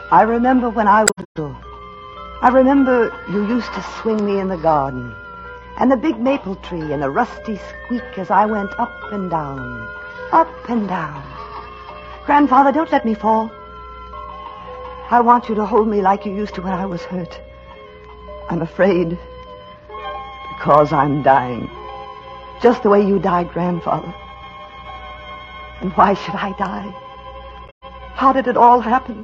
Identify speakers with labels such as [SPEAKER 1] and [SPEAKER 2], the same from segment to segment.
[SPEAKER 1] I remember when I was little. I remember you used to swing me in the garden, and the big maple tree and the rusty squeak as I went up and down, up and down. Grandfather, don't let me fall. I want you to hold me like you used to when I was hurt. I'm afraid because I'm dying, just the way you died, Grandfather. And why should I die? How did it all happen?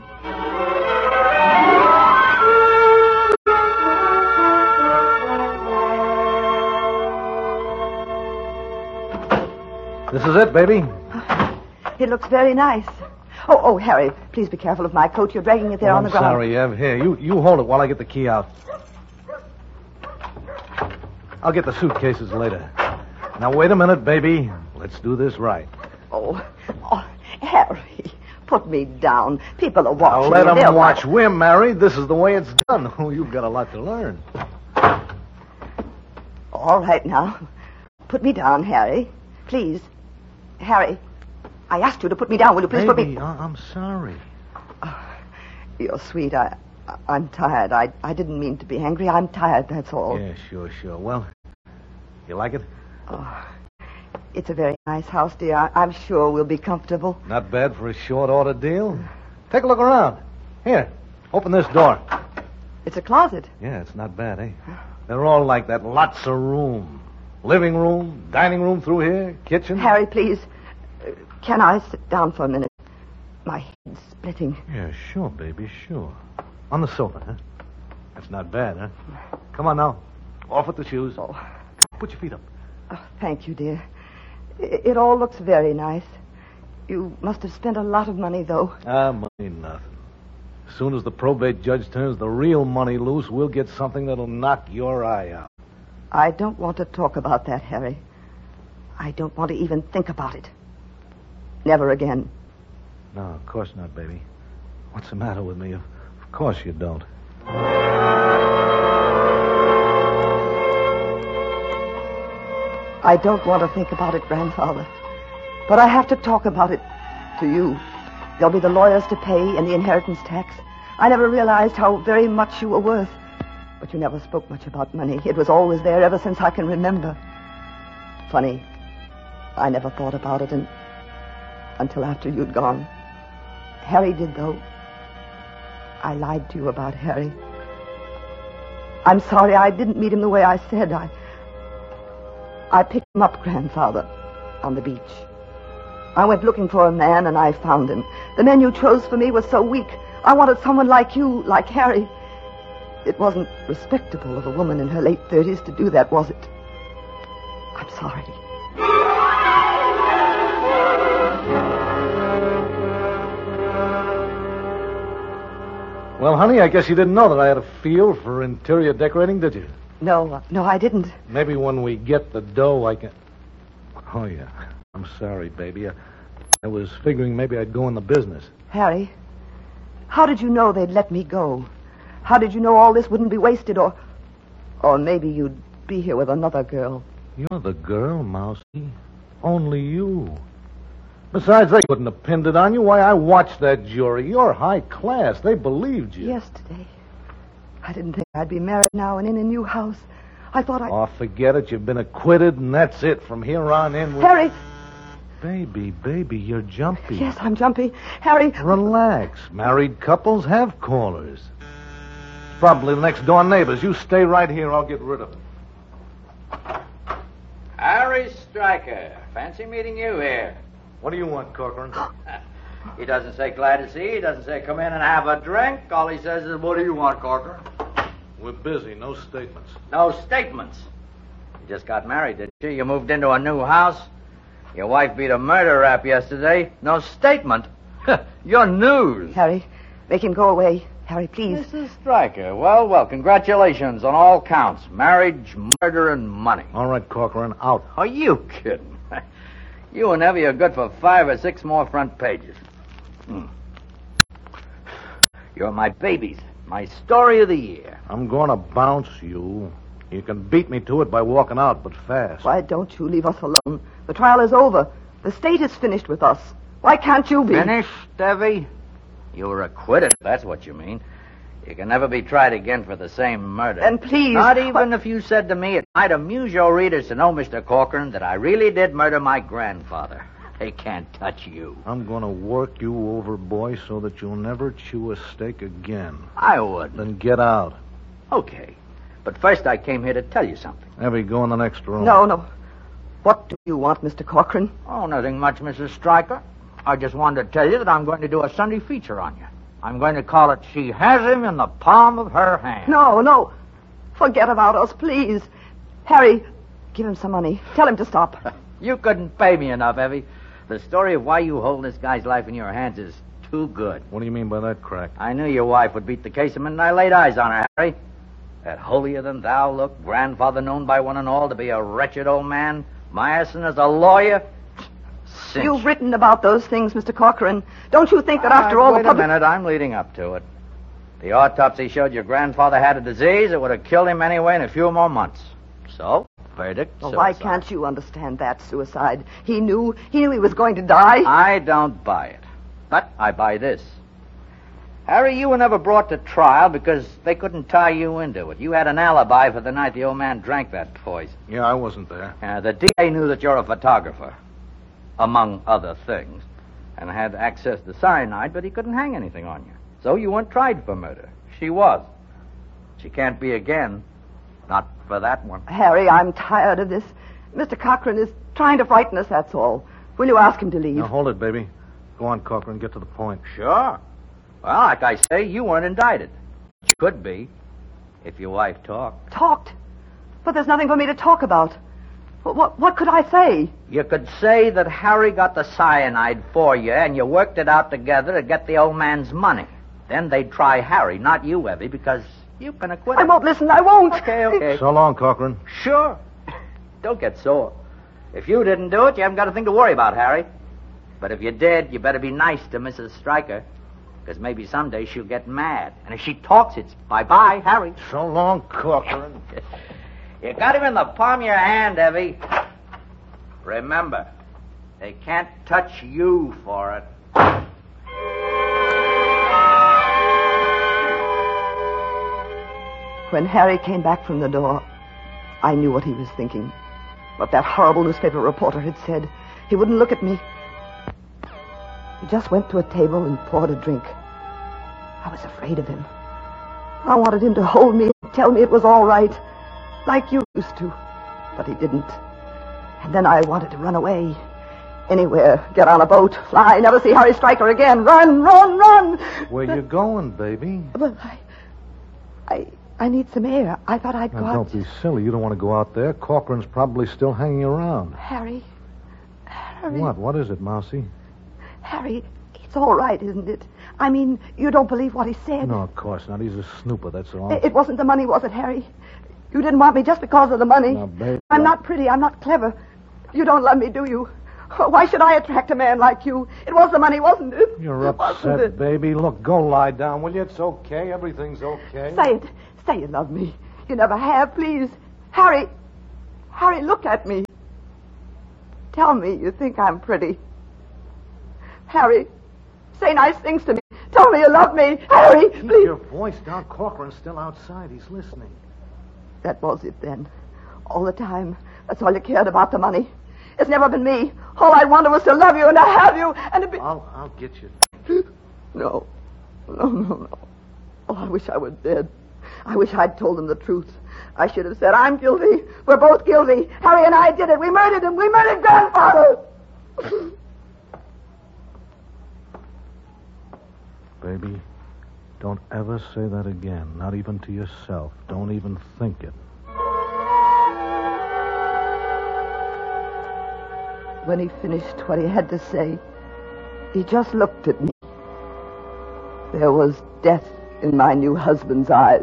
[SPEAKER 2] This is it, baby.
[SPEAKER 1] It looks very nice. Oh, Harry, please be careful of my coat. You're dragging it there on the ground.
[SPEAKER 2] I'm sorry, Ev. Here, you hold it while I get the key out. I'll get the suitcases later. Now, wait a minute, baby. Let's do this right.
[SPEAKER 1] Oh, Harry, put me down. People are watching.
[SPEAKER 2] Now, let them watch. We're married. This is the way it's done. Oh, you've got a lot to learn.
[SPEAKER 1] All right, now. Put me down, Harry. Please. Harry, I asked you to put me down. Will you please put me...
[SPEAKER 2] I'm sorry.
[SPEAKER 1] You're sweet. I'm tired. I didn't mean to be angry. I'm tired, that's all.
[SPEAKER 2] Yeah, sure. Well, you like it?
[SPEAKER 1] Oh, it's a very nice house, dear. I'm sure we'll be comfortable.
[SPEAKER 2] Not bad for a short order deal. Take a look around. Here, open this door.
[SPEAKER 1] It's a closet.
[SPEAKER 2] Yeah, it's not bad, eh? They're all like that. Lots of room. Living room, dining room through here, kitchen.
[SPEAKER 1] Harry, please. Can I sit down for a minute? My head's splitting.
[SPEAKER 2] Yeah, sure, baby, sure. On the sofa, huh? That's not bad, huh? Come on now. Off with the shoes.
[SPEAKER 1] Oh.
[SPEAKER 2] Put your feet up.
[SPEAKER 1] Oh, thank you, dear. It all looks very nice. You must have spent a lot of money, though.
[SPEAKER 2] Money, nothing. As soon as the probate judge turns the real money loose, we'll get something that'll knock your eye out.
[SPEAKER 1] I don't want to talk about that, Harry. I don't want to even think about it. Never again.
[SPEAKER 2] No, of course not, baby. What's the matter with me? Of course you don't.
[SPEAKER 1] I don't want to think about it, Grandfather. But I have to talk about it to you. There'll be the lawyers to pay and the inheritance tax. I never realized how very much you were worth. But you never spoke much about money. It was always there ever since I can remember. Funny. I never thought about it until after you'd gone. Harry did, though. I lied to you about Harry. I'm sorry I didn't meet him the way I said. I picked him up, Grandfather, on the beach. I went looking for a man, and I found him. The man you chose for me was so weak. I wanted someone like you, like Harry. It wasn't respectable of a woman in her late 30s to do that, was it? I'm sorry.
[SPEAKER 2] Well, honey, I guess you didn't know that I had a feel for interior decorating, did you?
[SPEAKER 1] No, I didn't.
[SPEAKER 2] Maybe when we get the dough, I can... Oh, yeah. I'm sorry, baby. I was figuring maybe I'd go in the business.
[SPEAKER 1] Harry, how did you know they'd let me go? How did you know all this wouldn't be wasted, or maybe you'd be here with another girl?
[SPEAKER 2] You're the girl, Mousy. Only you. Besides, they wouldn't have pinned it on you. Why, I watched that jury. You're high class. They believed you.
[SPEAKER 1] Yesterday. I didn't think I'd be married now and in a new house. I thought
[SPEAKER 2] Oh, forget it. You've been acquitted, and that's it. From here on in...
[SPEAKER 1] Harry!
[SPEAKER 2] Baby, you're jumpy.
[SPEAKER 1] Yes, I'm jumpy. Harry...
[SPEAKER 2] Relax. Married couples have callers. Probably the next door neighbors. You stay right here. I'll get rid of them.
[SPEAKER 3] Harry Stryker. Fancy meeting you here.
[SPEAKER 2] What do you want, Corcoran?
[SPEAKER 3] He doesn't say glad to see you. He doesn't say come in and have a drink. All he says is, what do you want, Corcoran?
[SPEAKER 2] We're busy. No statements.
[SPEAKER 3] No statements. You just got married, didn't you? You moved into a new house. Your wife beat a murder rap yesterday. No statement. You're news.
[SPEAKER 1] Harry, make him go away. Harry, please.
[SPEAKER 3] Mrs. Stryker, well, congratulations on all counts. Marriage, murder, and money.
[SPEAKER 2] All right, Corcoran, out.
[SPEAKER 3] Are you kidding? You and Evie are good for 5 or 6 more front pages. You're my babies. My story of the year.
[SPEAKER 2] I'm going to bounce you. You can beat me to it by walking out, but fast.
[SPEAKER 1] Why don't you leave us alone? The trial is over. The state is finished with us. Why can't you be?
[SPEAKER 3] Finished, Evie? You were acquitted, if that's what you mean. You can never be tried again for the same murder.
[SPEAKER 1] And please...
[SPEAKER 3] Not even if you said to me, it might amuse your readers to know, Mr. Corcoran, that I really did murder my grandfather. They can't touch you.
[SPEAKER 2] I'm going to work you over, boy, so that you'll never chew a steak again.
[SPEAKER 3] I wouldn't.
[SPEAKER 2] Then get out.
[SPEAKER 3] Okay. But first I came here to tell you something.
[SPEAKER 2] Evie, go in the next room.
[SPEAKER 1] No. What do you want, Mr. Corcoran?
[SPEAKER 3] Oh, nothing much, Mrs. Stryker. I just wanted to tell you that I'm going to do a Sunday feature on you. I'm going to call it She Has Him in the Palm of Her Hand.
[SPEAKER 1] No. Forget about us, please. Harry, give him some money. Tell him to stop.
[SPEAKER 3] You couldn't pay me enough, Evie. The story of why you hold this guy's life in your hands is too good.
[SPEAKER 2] What do you mean by that, Crack?
[SPEAKER 3] I knew your wife would beat the case the minute I laid eyes on her, Harry. That holier-than-thou look, grandfather known by one and all to be a wretched old man, Myerson as a lawyer. Cinch.
[SPEAKER 1] You've written about those things, Mr. Corcoran. Don't you think that after all
[SPEAKER 3] wait
[SPEAKER 1] the public...
[SPEAKER 3] a minute, I'm leading up to it. The autopsy showed your grandfather had a disease that would have killed him anyway in a few more months. So, verdict,
[SPEAKER 1] Well,
[SPEAKER 3] suicide.
[SPEAKER 1] why can't you understand that, suicide? He knew he was going to die.
[SPEAKER 3] I don't buy it. But I buy this. Harry, you were never brought to trial because they couldn't tie you into it. You had an alibi for the night the old man drank that poison.
[SPEAKER 2] Yeah, I wasn't there.
[SPEAKER 3] The DA knew that you're a photographer, among other things, and had access to cyanide, but he couldn't hang anything on you. So you weren't tried for murder. She was. She can't be again. Not for that one.
[SPEAKER 1] Harry, I'm tired of this. Mr. Corcoran is trying to frighten us, that's all. Will you ask him to leave?
[SPEAKER 2] Now, hold it, baby. Go on, Corcoran. Get to the point.
[SPEAKER 3] Sure. Well, like I say, you weren't indicted. You could be, if your wife talked.
[SPEAKER 1] Talked? But there's nothing for me to talk about. What could I say?
[SPEAKER 3] You could say that Harry got the cyanide for you, and you worked it out together to get the old man's money. Then they'd try Harry, not you, Evie, because you've been acquitted.
[SPEAKER 1] I won't listen. I won't.
[SPEAKER 3] Okay.
[SPEAKER 2] So long, Corcoran.
[SPEAKER 3] Sure. Don't get sore. If you didn't do it, you haven't got a thing to worry about, Harry. But if you did, you better be nice to Mrs. Stryker, because maybe someday she'll get mad. And if she talks, it's bye-bye, Harry.
[SPEAKER 2] So long, Corcoran.
[SPEAKER 3] You got him in the palm of your hand, Evie. Remember, they can't touch you for it.
[SPEAKER 1] When Harry came back from the door, I knew what he was thinking. What that horrible newspaper reporter had said. He wouldn't look at me. He just went to a table and poured a drink. I was afraid of him. I wanted him to hold me and tell me it was all right, like you used to. But he didn't. And then I wanted to run away. Anywhere. Get on a boat. Fly. Never see Harry Stryker again. Run.
[SPEAKER 2] Where you going, baby?
[SPEAKER 1] Well, I need some air. I thought I'd go
[SPEAKER 2] Now,
[SPEAKER 1] out.
[SPEAKER 2] don't be silly. You don't want to go out there. Corcoran's probably still hanging around.
[SPEAKER 1] Harry.
[SPEAKER 2] What? What is it, Mousy?
[SPEAKER 1] Harry, it's all right, isn't it? I mean, you don't believe what he said.
[SPEAKER 2] No, of course not. He's a snooper, that's all.
[SPEAKER 1] It wasn't the money, was it, Harry? You didn't want me just because of the money.
[SPEAKER 2] Now, babe,
[SPEAKER 1] I'm not pretty. I'm not clever. You don't love me, do you? Why should I attract a man like you? It was the money, wasn't it?
[SPEAKER 2] You're
[SPEAKER 1] Wasn't
[SPEAKER 2] upset,
[SPEAKER 1] it?
[SPEAKER 2] baby. Look, go lie down, will you? It's okay. Everything's okay.
[SPEAKER 1] Say it. Say you love me. You never have, please. Harry, look at me. Tell me you think I'm pretty. Harry, say nice things to me. Tell me you love me. Harry,
[SPEAKER 2] Keep
[SPEAKER 1] please.
[SPEAKER 2] your voice down. Corcoran's still outside. He's listening.
[SPEAKER 1] That was it then. All the time. That's all you cared about, the money. It's never been me. All I wanted was to love you and to have you and to be...
[SPEAKER 2] I'll get you.
[SPEAKER 1] No. Oh, I wish I were dead. I wish I'd told them the truth. I should have said, I'm guilty. We're both guilty. Harry and I did it. We murdered him. We murdered Grandfather.
[SPEAKER 2] Baby, don't ever say that again. Not even to yourself. Don't even think it.
[SPEAKER 1] When he finished what he had to say, he just looked at me. There was death in my new husband's eyes.